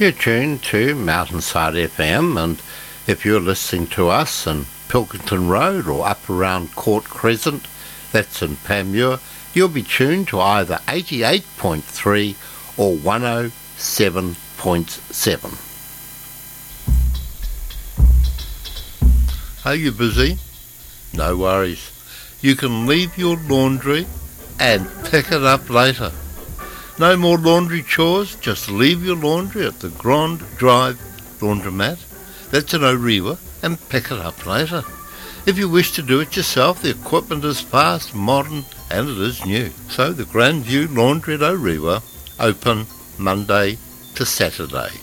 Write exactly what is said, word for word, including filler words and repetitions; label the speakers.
Speaker 1: You're tuned to Mountainside F M, and if you're listening to us in Pilkington Road or up around Court Crescent, that's in Panmure, you'll be tuned to either eighty-eight point three or one oh seven point seven. Are you busy? No worries. You can leave your laundry and pick it up later. No more laundry chores, just leave your laundry at the Grand Drive Laundromat, that's in Orewa, and pick it up later. If you wish to do it yourself, the equipment is fast, modern, and it is new. So the Grandview Laundry at Orewa, open Monday to Saturday.